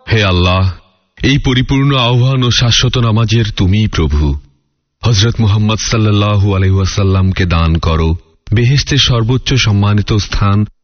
হে আল্লাহ, এই পরিপূর্ণ আহ্বান ও শাশ্বত নামাজের তুমিই প্রভু। হযরত মুহাম্মদ সাল্লাল্লাহু আলাইহি ওয়াসাল্লামকে দান করো বেহেশতের সর্বোচ্চ সম্মানিত স্থান